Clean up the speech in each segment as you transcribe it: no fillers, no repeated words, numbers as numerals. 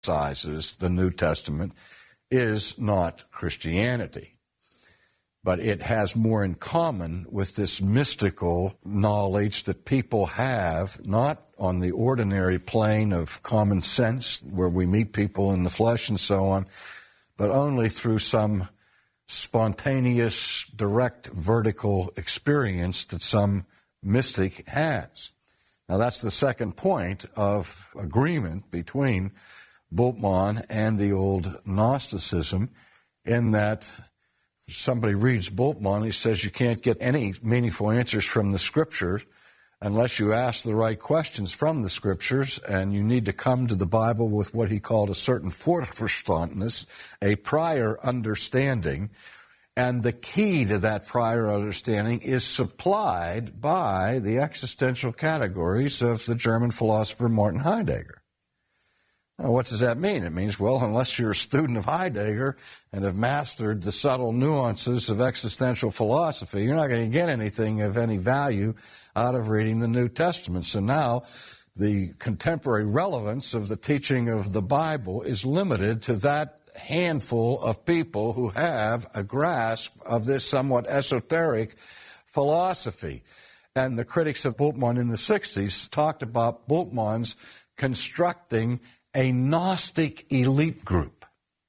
emphasizes the New Testament is not Christianity. But it has more in common with this mystical knowledge that people have, not on the ordinary plane of common sense, where we meet people in the flesh and so on, but only through some spontaneous, direct, vertical experience that some mystic has. Now, that's the second point of agreement between Bultmann and the old Gnosticism, in that somebody reads Bultmann, he says you can't get any meaningful answers from the Scriptures unless you ask the right questions from the Scriptures, and you need to come to the Bible with what he called a certain Vorverstandtnis, a prior understanding, and the key to that prior understanding is supplied by the existential categories of the German philosopher Martin Heidegger. Now, what does that mean? It means, well, unless you're a student of Heidegger and have mastered the subtle nuances of existential philosophy, you're not going to get anything of any value out of reading the New Testament. So now the contemporary relevance of the teaching of the Bible is limited to that handful of people who have a grasp of this somewhat esoteric philosophy. And the critics of Bultmann in the 60s talked about Bultmann's constructing a Gnostic elite group,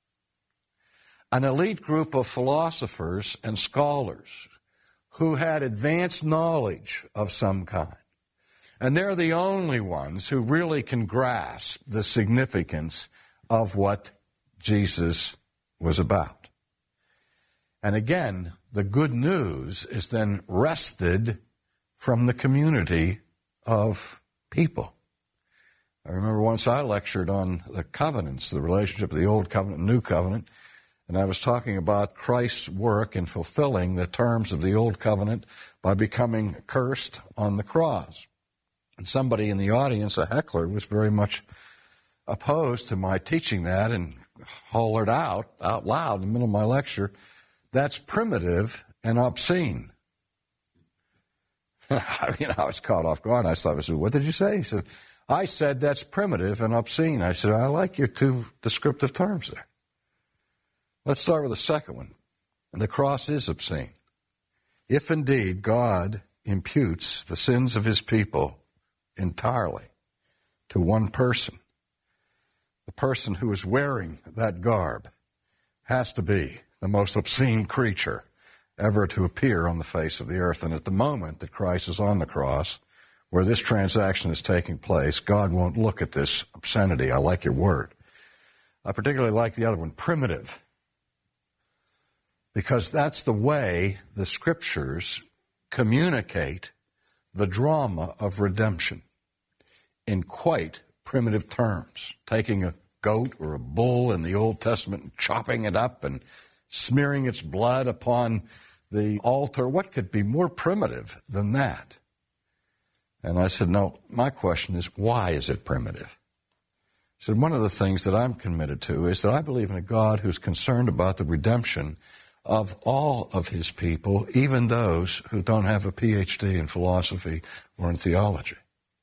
an elite group of philosophers and scholars who had advanced knowledge of some kind. And they're the only ones who really can grasp the significance of what Jesus was about. And again, the good news is then wrested from the community of people. I remember once I lectured on the covenants, the relationship of the Old Covenant and New Covenant, and I was talking about Christ's work in fulfilling the terms of the Old Covenant by becoming cursed on the cross. And somebody in the audience, a heckler, was very much opposed to my teaching that and hollered out loud in the middle of my lecture, "That's primitive and obscene." I was caught off guard. I said, "What did you say?" He said, "I said that's primitive and obscene." I said, "I like your two descriptive terms there." Let's start with the second one. The cross is obscene. If indeed God imputes the sins of his people entirely to one person, the person who is wearing that garb has to be the most obscene creature ever to appear on the face of the earth. And at the moment that Christ is on the cross, where this transaction is taking place, God won't look at this obscenity. I like your word. I particularly like the other one, primitive, because that's the way the Scriptures communicate the drama of redemption in quite primitive terms, taking a goat or a bull in the Old Testament and chopping it up and smearing its blood upon the altar. What could be more primitive than that? And I said, no, my question is, why is it primitive? He said, one of the things that I'm committed to is that I believe in a God who's concerned about the redemption of all of his people, even those who don't have a PhD in philosophy or in theology.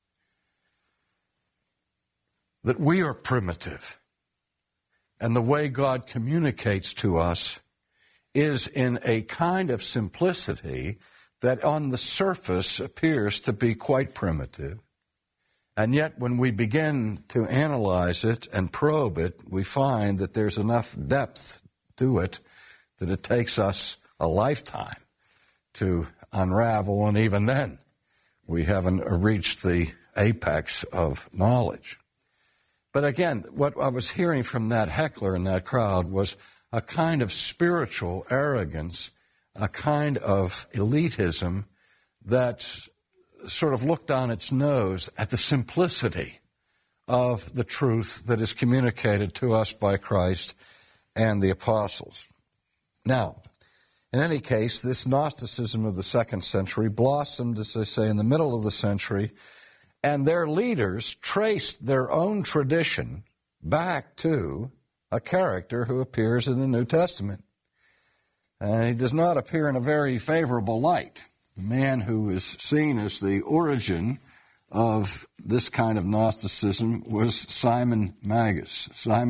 That we are primitive. And the way God communicates to us is in a kind of simplicity that on the surface appears to be quite primitive. And yet when we begin to analyze it and probe it, we find that there's enough depth to it that it takes us a lifetime to unravel, and even then we haven't reached the apex of knowledge. But again, what I was hearing from that heckler in that crowd was a kind of spiritual arrogance, a kind of elitism that sort of looked on its nose at the simplicity of the truth that is communicated to us by Christ and the apostles. Now, in any case, this Gnosticism of the 2nd century blossomed, as they say, in the middle of the century, and their leaders traced their own tradition back to a character who appears in the New Testament. And he does not appear in a very favorable light. The man who is seen as the origin of this kind of Gnosticism was Simon Magus. Simon